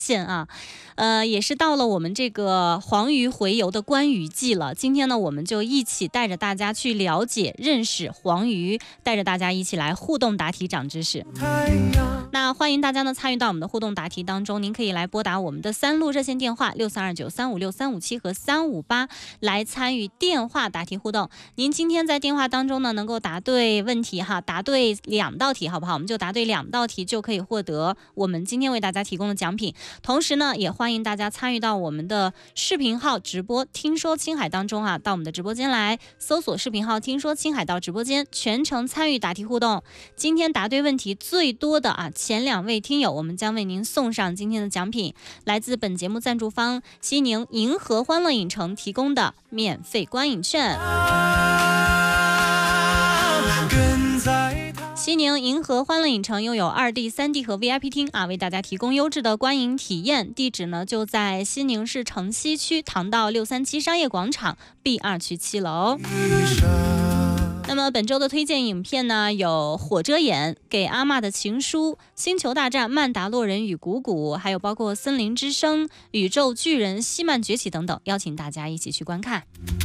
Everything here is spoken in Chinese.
现啊，也是到了我们这个黄鱼洄游的观鱼季了。今天呢，我们就一起带着大家去了解、认识黄鱼，带着大家一起来互动答题、长知识。那欢迎大家呢参与到我们的互动答题当中，您可以来拨打我们的3路热线电话6329356357和358来参与电话答题互动。您今天在电话当中呢能够答对问题哈，答对2道题好不好？我们就答对2道题就可以获得我们今天为大家提供的奖品。同时呢，也欢迎大家参与到我们的视频号直播听说青海当中啊，到我们的直播间来搜索视频号听说青海到直播间，全程参与答题互动。今天答对问题最多的前2位听友，我们将为您送上今天的奖品，来自本节目赞助方西宁银河欢乐影城提供的免费观影券。西宁银河欢乐影城拥有2D、3D 和 VIP 厅为大家提供优质的观影体验。地址呢就在西宁市城西区唐道637商业广场 B2 区7楼。那么本周的推荐影片呢，有火遮眼、给阿嬷的情书、星球大战、曼达洛人与谷谷，还有包括森林之声、宇宙巨人、希曼崛起等等，邀请大家一起去观看。